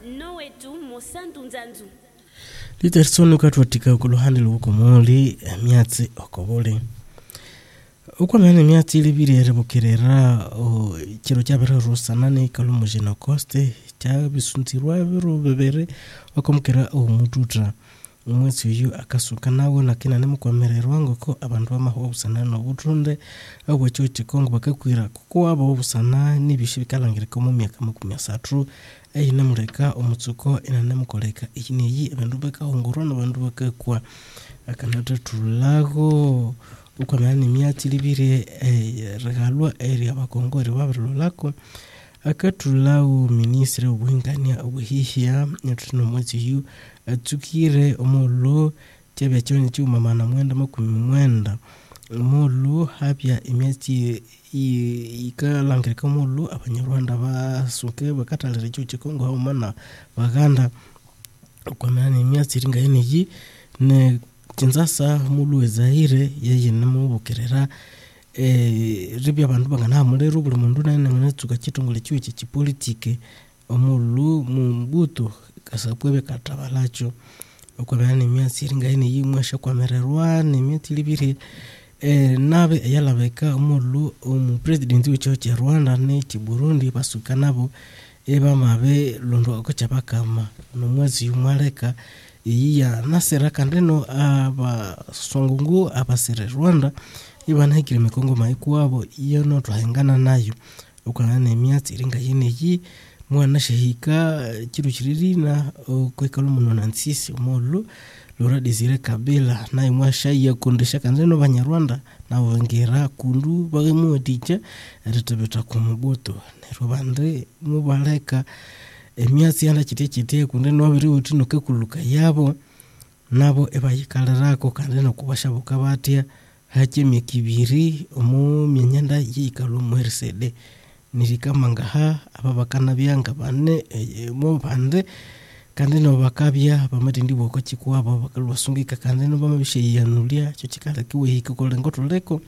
Nowetu Mosantu Nzanzu. Litersonu katwatika ukuluhandi lukomoli miatsi okobole. Ukwamene miatsi libirere bukerera kiro cyabera rusanane kalumujeno koste cyabisuntirwa biro bebere okomukera umututra. Umwezi uyu akasuka nawo nakina nemukwamererwa ngoko abantu bamaho busana no butunde abwecho chikongo bakakwira kuko abo busana nibishi bikalangirika mu myaka 30 ayina mureka omutsuko inanemukoleka ikiniyi abantu bakahongorwa nabantu bakakwa akanata tulago ukwamani myati libire regalwa area bakongori babirulako akatulawo ministre obuhingania obuhihia netuno mwezi yu atukire omolo tebe cyone cyuma na mwenda makumwenda omolo habya imyati ikalangirika omolo abanyarwanda basuke bakatalere cyo Kongo ho mana baganda kwamana imyati ringa yeneyi ne kinzasa mulu Zaire yeye namubukerera ribi abantu bangana mulero buli mundu nane tsuka kitongole cyo cy'ipolitike omulu mumbuto kasapwebe katabalacho okwabana imyasi ringa ine yimwasha kwamererwa nemyati libiri nabe yalabeka omulu president w'icyo cya Rwanda ne Burundi basuka nabo mabe londo ko cyabakama no mwezi yumwareka iya nasera kandeno abasongungu abasere Rwanda ibana hikire mikongo maikuwabo iyo no twahengana nayo ukwana emyatsi ringa yine yi mwana shehika kiru kiririna kwekalo munona nsisi omolo Laurent Desire Kabila naye mwasha yakondesha kanzeno banyarwanda nabo ngera kundu bagemu ticha retebeta kumuboto nero bande mubaleka emyatsi yanda kitete kunde no biri utino kekuluka yabo nabo ebayikalirako kanzeno kubashabuka batia hakimye kibiri omu myanyanda yikalo mwersede nirikamanga ababakana byanga bane mo bande kandi no bakabya bamatindi boko chikwabo bakalwasungika kandi no bamabishe yanulia cyo kikala kiwe hikikolengo toleko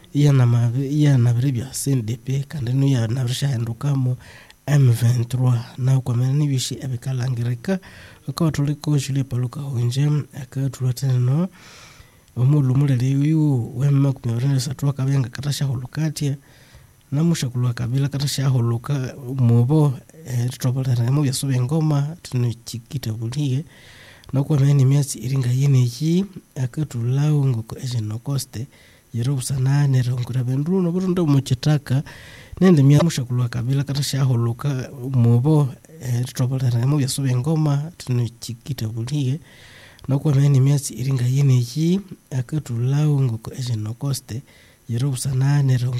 yana brebya CNDP kandi no yana brisha handukamo M23 na kwamene nibishi abikalangirika akawatoleko jule paluka honje akatulotene no omulu mulele uyu wema kumyorene satwa kabenga katasha holukatia namusha kulwa Kabila katasha holuka mubo tutobalera mu byasube ngoma tunikita buliye nokwa meni myasi iringa yene yi akatulawo ngoko ejeno koste yero busanane rongura bendu no burundo muchitaka nende myamusha kulwa Kabila katasha holuka mubo tutobalera mu byasube ngoma tunikita buliye nokwa meni myasi iringa yene yi akatulawo ngoko ejeno koste yero busanane